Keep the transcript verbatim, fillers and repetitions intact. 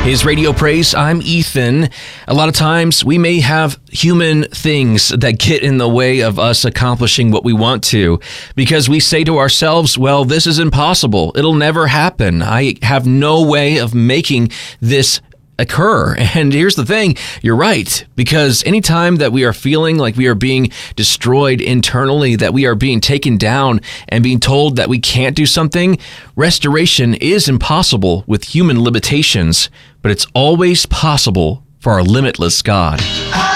His Radio Praise, I'm Ethan. A lot of times we may have human things that get in the way of us accomplishing what we want to because we say to ourselves, well, this is impossible. It'll never happen. I have no way of making this occur. And here's the thing, you're right, because anytime that we are feeling like we are being destroyed internally, that we are being taken down and being told that we can't do something, restoration is impossible with human limitations, but it's always possible for our limitless God.